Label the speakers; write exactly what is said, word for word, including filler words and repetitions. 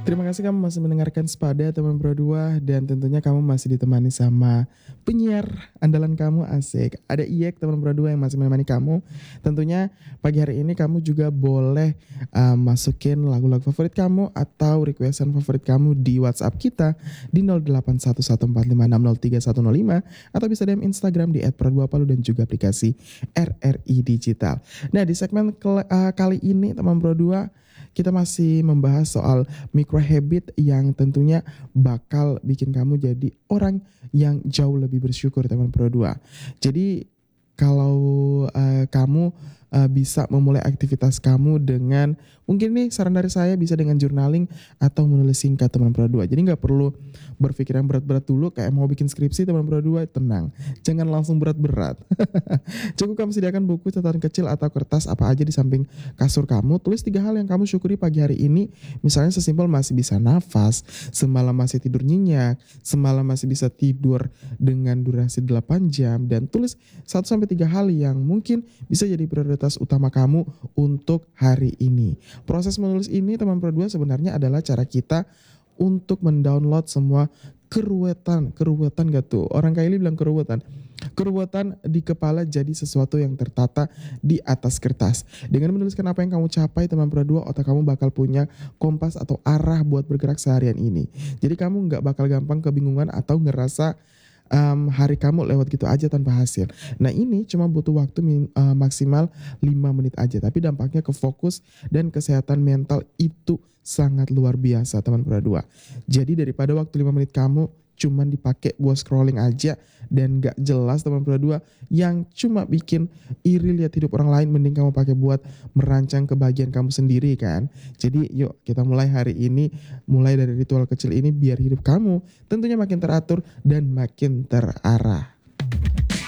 Speaker 1: Terima kasih kamu masih mendengarkan Sepada teman berdua dan tentunya kamu masih ditemani sama penyiar andalan kamu asik. Ada Iyek teman berdua yang masih menemani kamu. Tentunya pagi hari ini kamu juga boleh uh, masukin lagu-lagu favorit kamu atau requestan favorit kamu di WhatsApp kita di nol delapan satu satu empat lima enam nol tiga satu nol lima atau bisa D M Instagram di et praduapalu dan juga aplikasi R R I Digital. Nah, di segmen ke- uh, kali ini teman berdua kita masih membahas soal micro habit yang tentunya bakal bikin kamu jadi orang yang jauh lebih bersyukur teman Pro dua. Jadi kalau uh, kamu uh, bisa memulai aktivitas kamu dengan mungkin nih saran dari saya bisa dengan journaling atau menulis singkat teman Pro dua. Jadi nggak perlu berpikir yang berat-berat dulu kayak mau bikin skripsi teman Pro dua, tenang. Jangan langsung berat-berat. Cukup kamu sediakan buku catatan kecil atau kertas apa aja di samping kasur kamu. Tulis tiga hal yang kamu syukuri pagi hari ini. Misalnya sesimpel masih bisa nafas, semalam masih tidur nyenyak, semalam masih bisa tidur dengan durasi delapan jam, dan tulis satu sampai tiga hal yang mungkin bisa jadi prioritas utama kamu untuk hari ini. Proses menulis ini teman Pro dua sebenarnya adalah cara kita untuk mendownload semua keruwetan, keruwetan gak tuh? Orang Kylie bilang keruwetan. Keruwetan di kepala jadi sesuatu yang tertata di atas kertas. Dengan menuliskan apa yang kamu capai teman Pro dua, otak kamu bakal punya kompas atau arah buat bergerak seharian ini. Jadi kamu gak bakal gampang kebingungan atau ngerasa um, hari kamu lewat gitu aja tanpa hasil. Nah ini cuma butuh waktu min, uh, maksimal lima menit aja. Tapi dampaknya ke fokus dan kesehatan mental itu sangat luar biasa teman Pro dua. Jadi daripada waktu lima menit kamu cuman dipakai buat scrolling aja dan gak jelas teman Pro dua yang cuma bikin iri lihat hidup orang lain, mending kamu pakai buat merancang kebahagiaan kamu sendiri kan. Jadi yuk kita mulai hari ini, mulai dari ritual kecil ini biar hidup kamu tentunya makin teratur dan makin terarah.